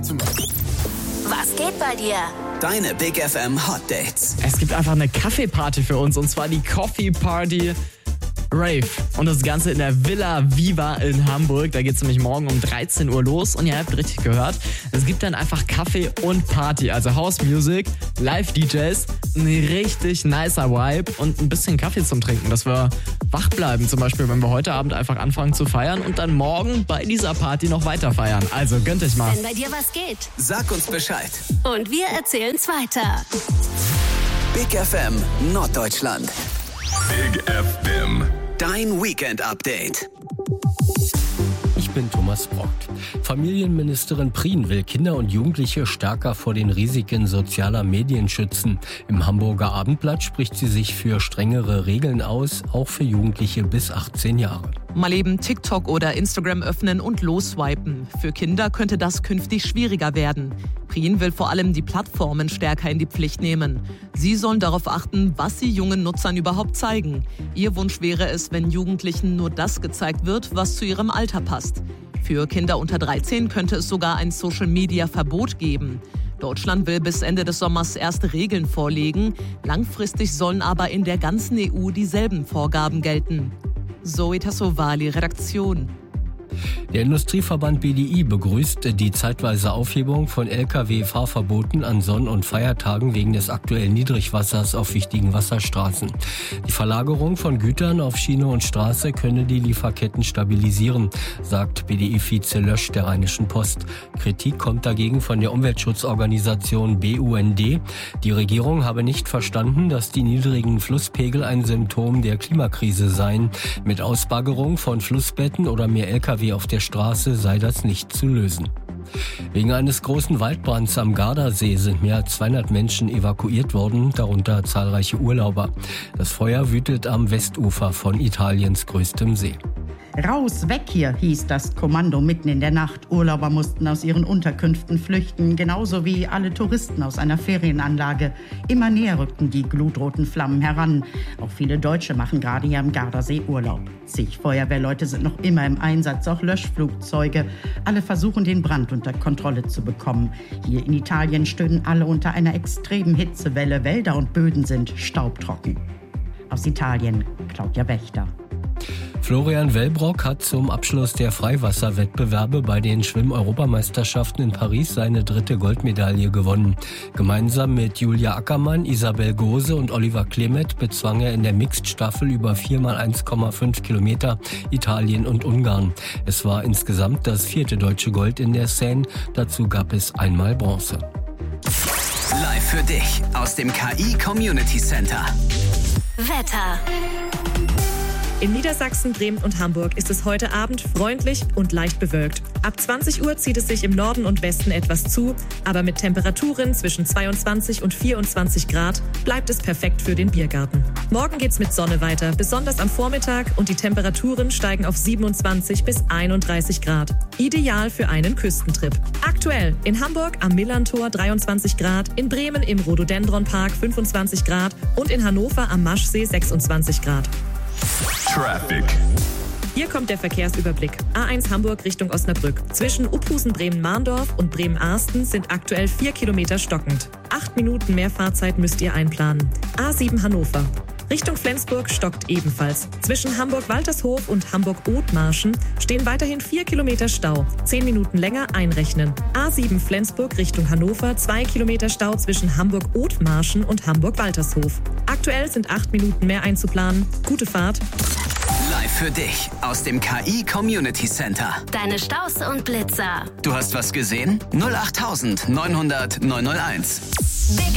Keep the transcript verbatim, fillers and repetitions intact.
zum Beispiel. Was geht bei dir? Deine Big F M Hot Dates. Es gibt einfach eine Kaffeeparty für uns, und zwar die Coffee Party Rave. Und das Ganze in der Villa Viva in Hamburg. Da geht es nämlich morgen um dreizehn Uhr los. Und ihr habt richtig gehört, es gibt dann einfach Kaffee und Party. Also House Music, Live-D Js, ein richtig nicer Vibe und ein bisschen Kaffee zum Trinken, dass wir wach bleiben. Zum Beispiel, wenn wir heute Abend einfach anfangen zu feiern und dann morgen bei dieser Party noch weiter feiern. Also gönnt euch mal. Wenn bei dir was geht. Sag uns Bescheid. Und wir erzählen's weiter. Big F M Norddeutschland. Big F M. Dein Weekend-Update. Ich bin Thomas Brockt. Familienministerin Prien will Kinder und Jugendliche stärker vor den Risiken sozialer Medien schützen. Im Hamburger Abendblatt spricht sie sich für strengere Regeln aus, auch für Jugendliche bis achtzehn Jahre. Mal eben TikTok oder Instagram öffnen und losswipen. Für Kinder könnte das künftig schwieriger werden. Prien will vor allem die Plattformen stärker in die Pflicht nehmen. Sie sollen darauf achten, was sie jungen Nutzern überhaupt zeigen. Ihr Wunsch wäre es, wenn Jugendlichen nur das gezeigt wird, was zu ihrem Alter passt. Für Kinder unter dreizehn könnte es sogar ein Social-Media-Verbot geben. Deutschland will bis Ende des Sommers erste Regeln vorlegen. Langfristig sollen aber in der ganzen E U dieselben Vorgaben gelten. Zoe Tassovali, Redaktion. Der Industrieverband B D I begrüßt die zeitweise Aufhebung von L K W-Fahrverboten an Sonn- und Feiertagen wegen des aktuellen Niedrigwassers auf wichtigen Wasserstraßen. Die Verlagerung von Gütern auf Schiene und Straße könne die Lieferketten stabilisieren, sagt B D I-Vize Lösch der Rheinischen Post. Kritik kommt dagegen von der Umweltschutzorganisation B U N D. Die Regierung habe nicht verstanden, dass die niedrigen Flusspegel ein Symptom der Klimakrise seien. Mit Ausbaggerung von Flussbetten oder mehr L K W auf der Straße sei das nicht zu lösen. Wegen eines großen Waldbrands am Gardasee sind mehr als zweihundert Menschen evakuiert worden, darunter zahlreiche Urlauber. Das Feuer wütet am Westufer von Italiens größtem See. Raus, weg hier, hieß das Kommando mitten in der Nacht. Urlauber mussten aus ihren Unterkünften flüchten, genauso wie alle Touristen aus einer Ferienanlage. Immer näher rückten die glutroten Flammen heran. Auch viele Deutsche machen gerade hier am Gardasee Urlaub. Zig Feuerwehrleute sind noch immer im Einsatz, auch Löschflugzeuge. Alle versuchen, den Brand unter Kontrolle zu bekommen. Hier in Italien stöhnen alle unter einer extremen Hitzewelle. Wälder und Böden sind staubtrocken. Aus Italien, Claudia Wächter. Florian Wellbrock hat zum Abschluss der Freiwasserwettbewerbe bei den Schwimm-Europameisterschaften in Paris seine dritte Goldmedaille gewonnen. Gemeinsam mit Julia Ackermann, Isabel Gose und Oliver Klemet bezwang er in der Mixed-Staffel über vier mal eins Komma fünf Kilometer Italien und Ungarn. Es war insgesamt das vierte deutsche Gold in der Seine. Dazu gab es einmal Bronze. Live für dich aus dem K I Community Center. Wetter. In Niedersachsen, Bremen und Hamburg ist es heute Abend freundlich und leicht bewölkt. Ab zwanzig Uhr zieht es sich im Norden und Westen etwas zu, aber mit Temperaturen zwischen zweiundzwanzig und vierundzwanzig Grad bleibt es perfekt für den Biergarten. Morgen geht's mit Sonne weiter, besonders am Vormittag, und die Temperaturen steigen auf siebenundzwanzig bis einunddreißig Grad. Ideal für einen Küstentrip. Aktuell in Hamburg am Millantor dreiundzwanzig Grad, in Bremen im Rhododendron-Park fünfundzwanzig Grad und in Hannover am Maschsee sechsundzwanzig Grad. Traffic. Hier kommt der Verkehrsüberblick. A eins Hamburg Richtung Osnabrück. Zwischen Uphusen-Bremen-Mahndorf und Bremen-Arsten sind aktuell vier Kilometer stockend. Acht Minuten mehr Fahrzeit müsst ihr einplanen. A sieben Hannover. Richtung Flensburg stockt ebenfalls. Zwischen Hamburg-Waltershof und Hamburg-Othmarschen stehen weiterhin vier Kilometer Stau. Zehn Minuten länger einrechnen. A sieben Flensburg Richtung Hannover, zwei Kilometer Stau zwischen Hamburg-Othmarschen und Hamburg-Waltershof. Aktuell sind acht Minuten mehr einzuplanen. Gute Fahrt. Live für dich aus dem K I Community Center. Deine Staus und Blitzer. Du hast was gesehen? null acht neunhundert neunhunderteins. Big